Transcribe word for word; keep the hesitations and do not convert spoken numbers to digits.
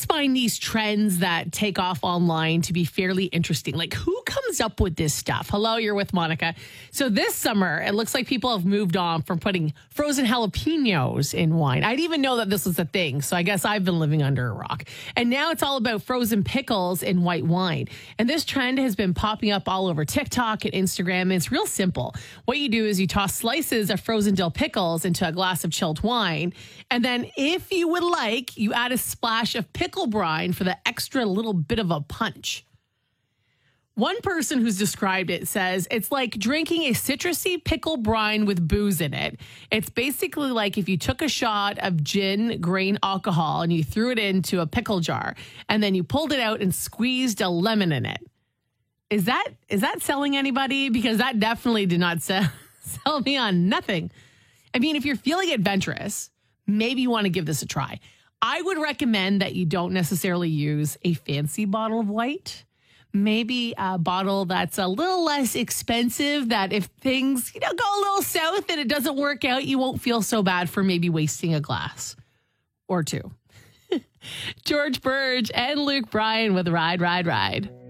always find these trends that take off online to be fairly interesting. Like, who comes up with this stuff? Hello, you're with Monica. So this summer, it looks like people have moved on from putting frozen jalapenos in wine. I didn't even know that this was a thing, so I guess I've been living under a rock. And now it's all about frozen pickles in white wine. And this trend has been popping up all over TikTok and Instagram. And it's real simple. What you do is you toss slices of frozen dill pickles into a glass of chilled wine. And then if you would like, you add a splash of pickle brine for the extra little bit of a punch. One person who's described it says it's like drinking a citrusy pickle brine with booze in it. It's basically like if you took a shot of gin grain alcohol and you threw it into a pickle jar and then you pulled it out and squeezed a lemon in it. Is that is that selling anybody? Because that definitely did not sell, sell me on nothing. I mean, if you're feeling adventurous, maybe you want to give this a try. I would recommend that you don't necessarily use a fancy bottle of white. Maybe a bottle that's a little less expensive, that if things, you know, go a little south and it doesn't work out, you won't feel so bad for maybe wasting a glass or two. George Burge and Luke Bryan with Ride, Ride, Ride.